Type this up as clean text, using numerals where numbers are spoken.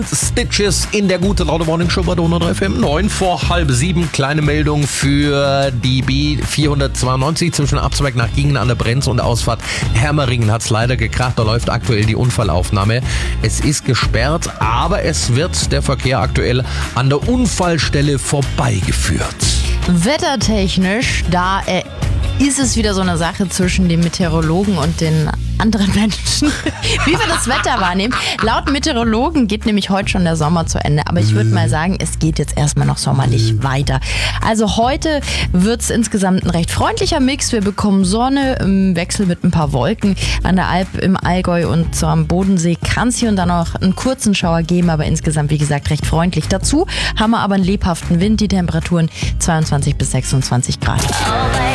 Stitches in der Gute Laune Morning Show bei Donau 3 FM. 9 vor halb 7. Kleine Meldung für die B492 zwischen Absberg nach Gingen an der Brenz und Ausfahrt Hermeringen hat es leider gekracht. Da läuft aktuell die Unfallaufnahme. Es ist gesperrt, aber es wird der Verkehr aktuell an der Unfallstelle vorbeigeführt. Wettertechnisch, da ist es wieder so eine Sache zwischen den Meteorologen und den anderen Menschen, wie wir das Wetter wahrnehmen. Laut Meteorologen geht nämlich heute schon der Sommer zu Ende. Aber ich würde mal sagen, es geht jetzt erstmal noch sommerlich weiter. Also heute wird es insgesamt ein recht freundlicher Mix. Wir bekommen Sonne im Wechsel mit ein paar Wolken. An der Alp, im Allgäu und so am Bodensee kann es hier und da noch einen kurzen Schauer geben. Aber insgesamt, wie gesagt, recht freundlich. Dazu haben wir aber einen lebhaften Wind. Die Temperaturen 22 bis 26 Grad.